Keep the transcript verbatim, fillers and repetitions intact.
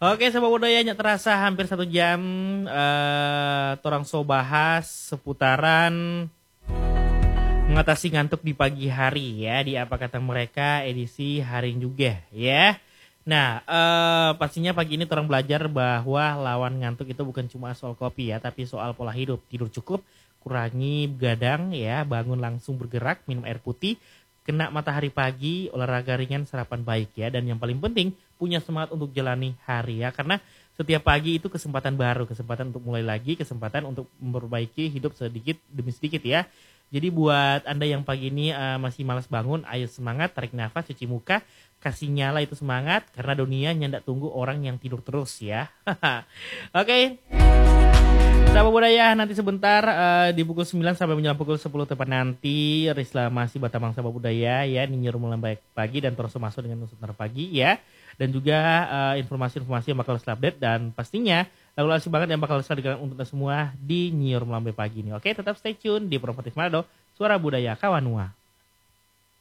Oke, Sobat Budaya, nya terasa hampir satu jam eh torang so bahas seputaran mengatasi ngantuk di pagi hari ya, di apa kata mereka edisi hari juga ya. Nah, eh, pastinya pagi ini orang belajar bahwa lawan ngantuk itu bukan cuma soal kopi ya, tapi soal pola hidup. Tidur cukup, kurangi begadang ya, bangun langsung bergerak, minum air putih, kena matahari pagi, olahraga ringan, sarapan baik ya. Dan yang paling penting, punya semangat untuk jalani hari ya. Karena setiap pagi itu kesempatan baru, kesempatan untuk mulai lagi, kesempatan untuk memperbaiki hidup sedikit demi sedikit ya. Jadi buat Anda yang pagi ini uh, masih malas bangun, ayo semangat, tarik nafas, cuci muka, kasih nyala itu semangat, karena dunia nyandak tunggu orang yang tidur terus ya. Oke, Sahabat Budaya, nanti sebentar uh, di pukul sembilan sampai menjelang pukul sepuluh tepat nanti, Risla masih Batamang Sahabat Budaya ya, Ninyur mulai baik pagi dan terus masuk dengan nusantara pagi ya. Dan juga uh, informasi-informasi yang bakal saya update dan pastinya lagu-lagu banget yang bakal saya dengarkan untuk kita semua di Ninyur Melambai Pagi ini. Oke, tetap stay tune di Promotif Manado, Suara Budaya Kawanua.